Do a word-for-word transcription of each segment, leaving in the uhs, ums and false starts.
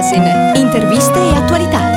Magazine, interviste e attualità.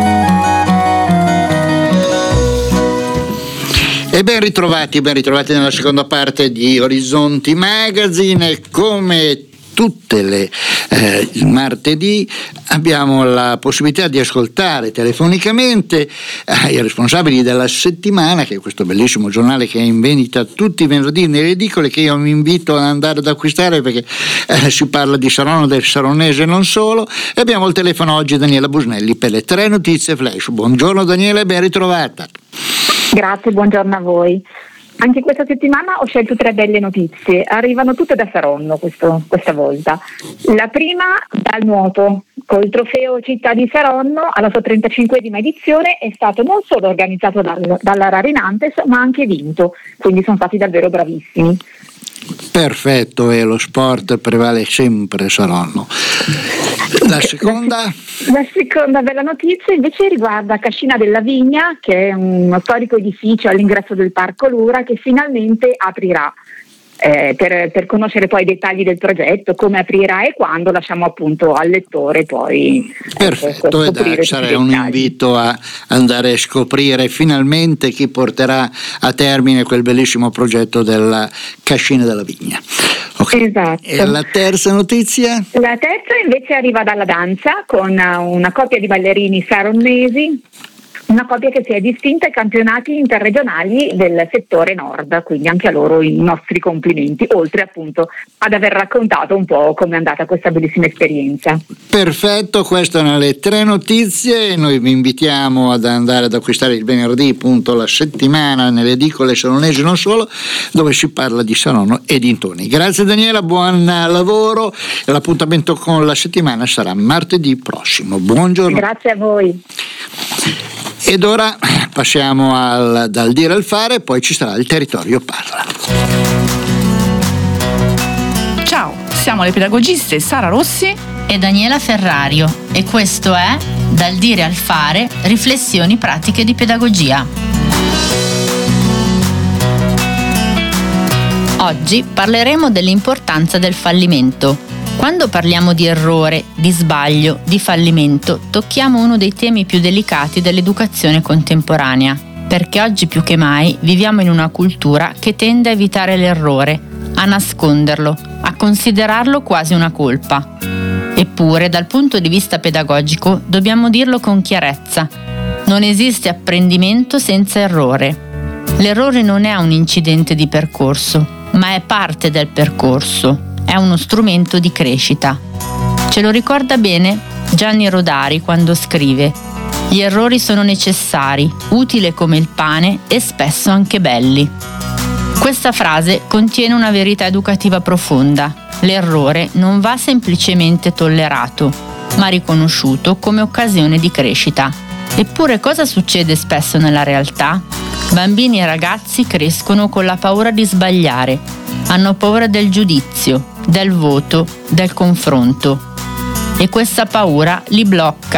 E ben ritrovati, ben ritrovati nella seconda parte di Orizzonti Magazine. Come tutte le eh, martedì abbiamo la possibilità di ascoltare telefonicamente ai responsabili della settimana, che è questo bellissimo giornale che è in vendita tutti i venerdì nelle edicole, che io vi invito ad andare ad acquistare perché eh, si parla di Saronno, del saronese e non solo. E abbiamo al telefono oggi Daniela Busnelli per le tre notizie flash. Buongiorno Daniela e ben ritrovata. Grazie, buongiorno a voi. Anche questa settimana ho scelto tre belle notizie, arrivano tutte da Saronno questo, questa volta. La prima dal nuoto, col trofeo Città di Saronno alla sua trentacinquesima edizione è stato non solo organizzato dal, dalla Rarinantes ma anche vinto, quindi sono stati davvero bravissimi. Perfetto, e lo sport prevale sempre Saronno. La seconda? La seconda bella notizia invece riguarda Cascina della Vigna, che è uno storico edificio all'ingresso del Parco Lura che finalmente aprirà. Eh, per, per conoscere poi i dettagli del progetto, come aprirà e quando, lasciamo appunto al lettore poi perfetto, eh, e da, sarà un dettagli. invito a andare a scoprire finalmente chi porterà a termine quel bellissimo progetto della Cascina della Vigna. Okay. Esatto. E la terza notizia? La terza invece arriva dalla danza con una coppia di ballerini saronnesi, una coppia che si è distinta ai campionati interregionali del settore nord, quindi anche a loro i nostri complimenti, oltre appunto ad aver raccontato un po' come è andata questa bellissima esperienza. Perfetto, queste sono le tre notizie. Noi vi invitiamo ad andare ad acquistare il venerdì appunto la settimana nelle edicole saronesi non solo, dove si parla di Saronno e dintorni. Grazie Daniela, buon lavoro e l'appuntamento con la settimana sarà martedì prossimo. Buongiorno. Grazie a voi. Ed ora passiamo al, dal dire al fare, poi ci sarà il Territorio Parla. Ciao, siamo le pedagogiste Sara Rossi e Daniela Ferrario e questo è Dal dire al fare, riflessioni pratiche di pedagogia. Oggi parleremo dell'importanza del fallimento. Quando parliamo di errore, di sbaglio, di fallimento, tocchiamo uno dei temi più delicati dell'educazione contemporanea, perché oggi più che mai viviamo in una cultura che tende a evitare l'errore, a nasconderlo, a considerarlo quasi una colpa. Eppure, dal punto di vista pedagogico, dobbiamo dirlo con chiarezza: non esiste apprendimento senza errore. L'errore non è un incidente di percorso, ma è parte del percorso. È uno strumento di crescita. Ce lo ricorda bene Gianni Rodari quando scrive: gli errori sono necessari, utili come il pane e spesso anche belli. Questa frase contiene una verità educativa profonda. L'errore non va semplicemente tollerato, ma riconosciuto come occasione di crescita. Eppure cosa succede spesso nella realtà? Bambini e ragazzi crescono con la paura di sbagliare, hanno paura del giudizio, del voto, del confronto. E questa paura li blocca,